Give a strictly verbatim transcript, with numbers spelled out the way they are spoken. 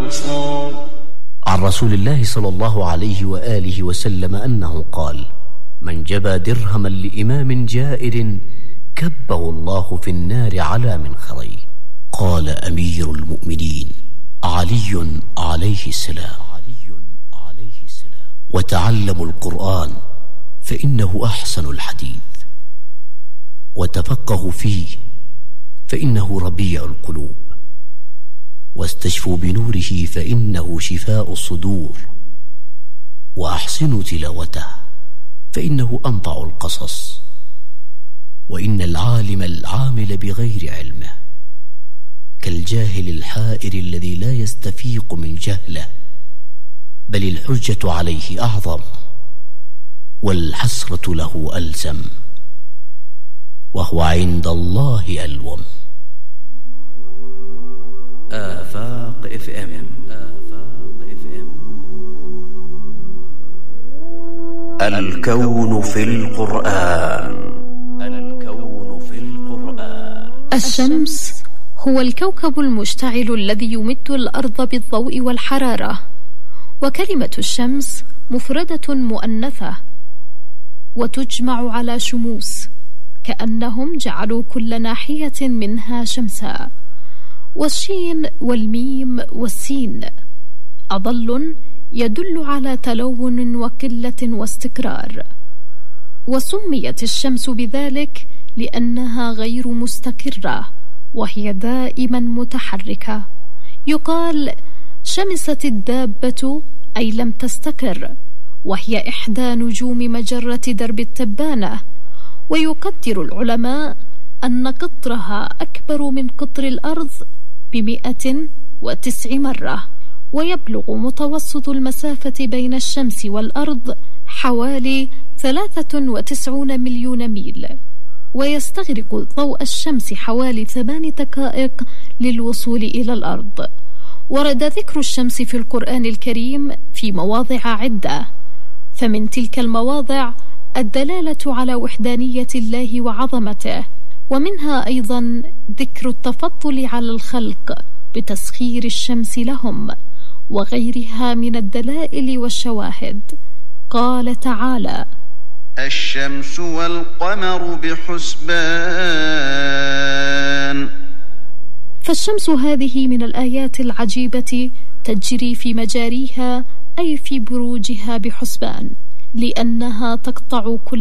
والأبصار. عن رسول الله صلى الله عليه وآله وسلم أنه قال: من جبى درهما لإمام جائر كبه الله في النار على منخريه. قال أمير المؤمنين علي عليه السلام: وتعلموا القرآن فإنه أحسن الحديث، وتفقهوا فيه فإنه ربيع القلوب، واستشفوا بنوره فإنه شفاء الصدور، وأحسنوا تلاوته فإنه أمتع القصص. وإن العالم العامل بغير علمه كالجاهل الحائر الذي لا يستفيق من جهله، بل الحجة عليه أعظم والحسرة له ألزم، وهو عند الله ألوم. آفاق اف ام. آفاق اف ام. الكون في القرآن. الكون في القرآن. الشمس هو الكوكب المشتعل الذي يمد الأرض بالضوء والحرارة، وكلمة الشمس مفردة مؤنثة وتجمع على شموس، كأنهم جعلوا كل ناحية منها شمسا. والشين والميم والسين أضل يدل على تلون وقلة واستقرار. وسميت الشمس بذلك لأنها غير مستقرة، وهي دائما متحركة. يقال شمست الدابة أي لم تستقر، وهي إحدى نجوم مجرة درب التبانة. ويقدر العلماء أن قطرها أكبر من قطر الأرض بمئة وتسع مرة، ويبلغ متوسط المسافة بين الشمس والأرض حوالي ثلاثة وتسعين مليون ميل، ويستغرق ضوء الشمس حوالي ثمان دقائق للوصول إلى الأرض. ورد ذكر الشمس في القرآن الكريم في مواضع عدة، فمن تلك المواضع الدلالة على وحدانية الله وعظمته، ومنها أيضا ذكر التفضل على الخلق بتسخير الشمس لهم، وغيرها من الدلائل والشواهد. قال تعالى: الشمس والقمر بحسبان. فالشمس هذه من الآيات العجيبة تجري في مجاريها أي في بروجها بحسبان، لأنها تقطع كل